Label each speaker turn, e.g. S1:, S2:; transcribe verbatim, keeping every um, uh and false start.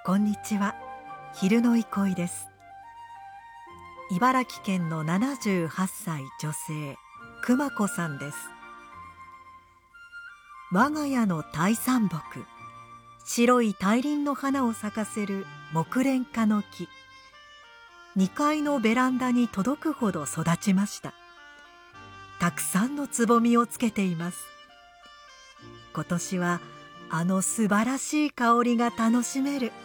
S1: こんにちは。昼の憩いです。茨城県のななじゅうはっさい女性、くまこさんです。我が家の大山木、白い大輪の花を咲かせる木蓮科の木。にかいのベランダに届くほど育ちました。たくさんのつぼみをつけています。今年はあの素晴らしい香りが楽しめる